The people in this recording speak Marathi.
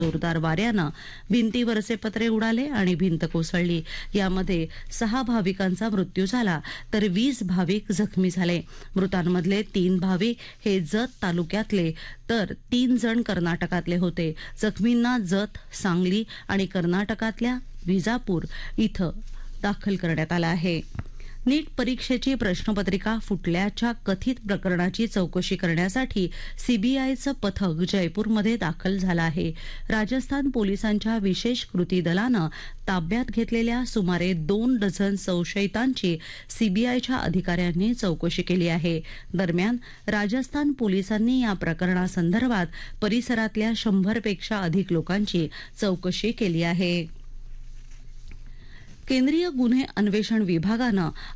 जोरदार वाऱ्यानं भिंतीवरचे पत्रे उडाले आणि भिंत कोसळली. यामध्ये 6 भाविकांचा मृत्यू झाला तर 20 भाविक जखमी झाले. मृतांमधले 3 भाविक हे जत तालुक्यातले तर 3 जण कर्नाटकातले होते. जखमींना जत, सांगली आणि कर्नाटकातल्या विजापूर इथं दाखल करण्यात आलं आहे. नीट परीक्षेची प्रश्नपत्रिका फुटल्याच्या कथित प्रकरणाची चौकशी करण्यासाठी सीबीआयचं पथक जयपूरमध्ये दाखल झालं आहे. राजस्थान पोलिसांच्या विशेष कृती दलानं ताब्यात घेतलेल्या सुमारे 2 डझन संशयितांची सीबीआयच्या अधिकाऱ्यांनी चौकशी केली आहे. दरम्यान राजस्थान पोलिसांनी या प्रकरणासंदर्भात परिसरातल्या 100 पेक्षा अधिक लोकांची चौकशी केली आहे. केंद्रीय गुन्हे अन्वेषण विभागानं